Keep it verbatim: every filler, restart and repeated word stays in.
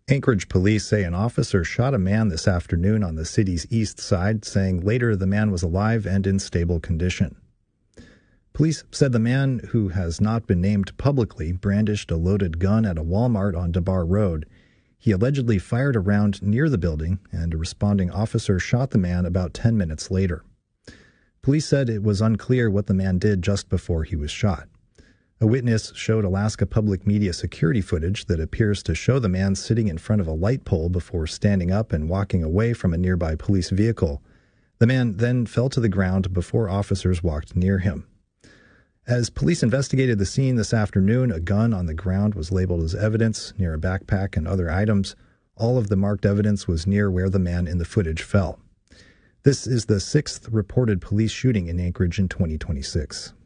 Anchorage police say an officer shot a man this afternoon on the city's east side, saying later the man was alive and in stable condition. Police said the man, who has not been named publicly, brandished a loaded gun at a Walmart on DeBar Road. He allegedly fired a round near the building, and a responding officer shot the man about ten minutes later. Police said it was unclear what the man did just before he was shot. A witness showed Alaska Public Media security footage that appears to show the man sitting in front of a light pole before standing up and walking away from a nearby police vehicle. The man then fell to the ground before officers walked near him. As police investigated the scene this afternoon, a gun on the ground was labeled as evidence near a backpack and other items. All of the marked evidence was near where the man in the footage fell. This is the sixth reported police shooting in Anchorage in twenty twenty-six.